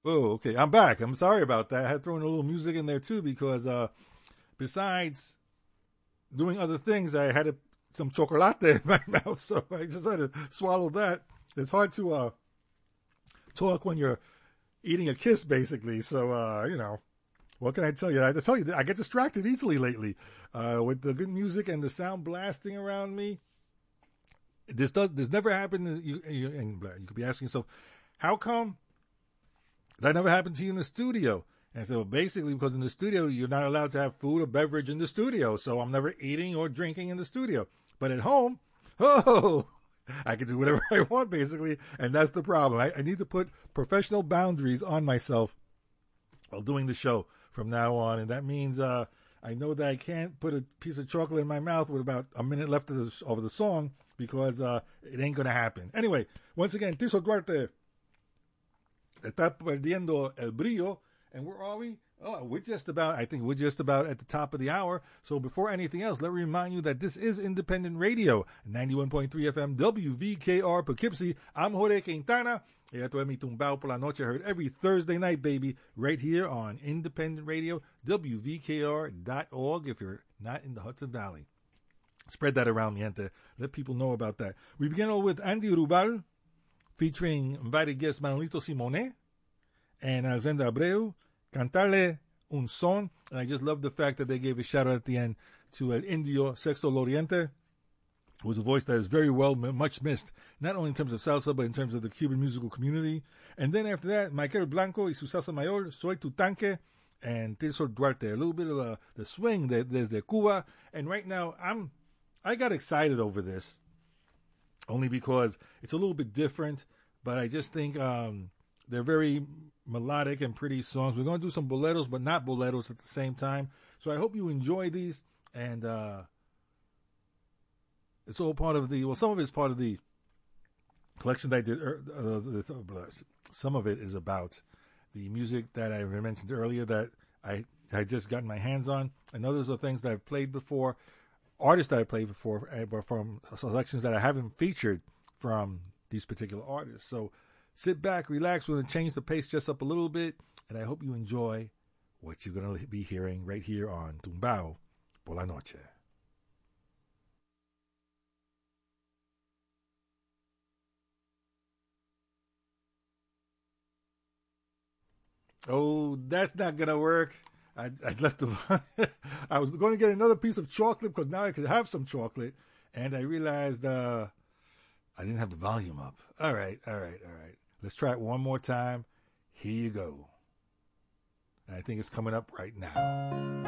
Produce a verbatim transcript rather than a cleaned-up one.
Oh, okay. I'm back. I'm sorry about that. I had thrown a little music in there too because uh, besides doing other things, I had a, some chocolate in my mouth, so I just had to swallow that. It's hard to uh, talk when you're eating a kiss, basically. So uh, you know, what can I tell you? I tell you, I get distracted easily lately uh, with the good music and the sound blasting around me. This does. This never happened. You, you, and you could be asking yourself, how come that never happened to you in the studio? And so basically, because in the studio, you're not allowed to have food or beverage in the studio. So I'm never eating or drinking in the studio. But at home, oh, I can do whatever I want, basically. And that's the problem. I, I need to put professional boundaries on myself while doing the show from now on. And that means uh, I know that I can't put a piece of chocolate in my mouth with about a minute left of the, of the song because uh, it ain't going to happen. Anyway, once again, Tirso Duarte está perdiendo el brillo. And where are we? Oh, we're just about, I think we're just about at the top of the hour. So before anything else, let me remind you that this is Independent Radio, ninety-one point three F M, W V K R, Poughkeepsie. I'm Jorge Quintana. Y esto es mi Tumbao por la Noche, heard every Thursday night, baby, right here on Independent Radio, W V K R dot org, if you're not in the Hudson Valley. Spread that around, mi gente. Let people know about that. We begin all with Andy Rubal, featuring invited guest Manolito Simone and Alexandra Abreu, Cantarle un Son. And I just love the fact that they gave a shout out at the end to El Indio Sexto Loriente, who is a voice that is very well, much missed, not only in terms of salsa, but in terms of the Cuban musical community. And then after that, Michael Blanco y su salsa mayor, Soy Tu Tanque, and Tirso Duarte. A little bit of a, the swing that there's the Cuba. And right now, I'm, I got excited over this, only because it's a little bit different, but I just think um, they're very melodic and pretty songs. We're going to do some boleros, but not boleros at the same time. So I hope you enjoy these. And uh, it's all part of the, well, some of it's part of the collection that I did. Uh, some of it is about the music that I mentioned earlier that I had just gotten my hands on. And others are things that I've played before, artists that I played before, but from selections that I haven't featured from these particular artists. So sit back, relax. We're going to change the pace just up a little bit, and I hope you enjoy what you're going to be hearing right here on Tumbao por la Noche. Oh, that's not going to work. I, I left the. I was going to get another piece of chocolate because now I could have some chocolate, and I realized uh, I didn't have the volume up. All right, all right, all right. Let's try it one more time. Here you go. And I think it's coming up right now.